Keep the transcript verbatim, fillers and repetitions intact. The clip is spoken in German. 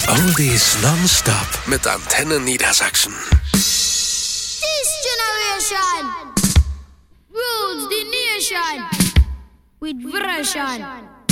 Oldies nonstop mit Antenne Niedersachsen. This generation rules the nation with version.